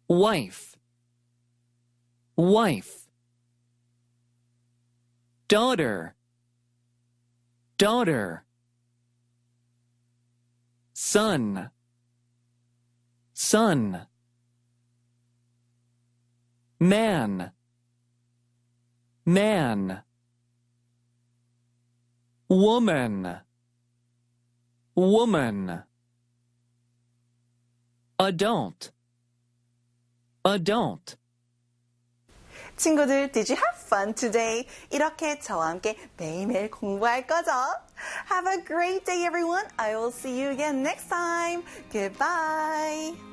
wife, wife. Daughter, daughter. Son, son. Man, man. Woman, woman. Adult, adult. 친구들, did you have fun today? 이렇게 저와 함께 매일매일 공부할 거죠? Have a great day, everyone. I will see you again next time. Goodbye.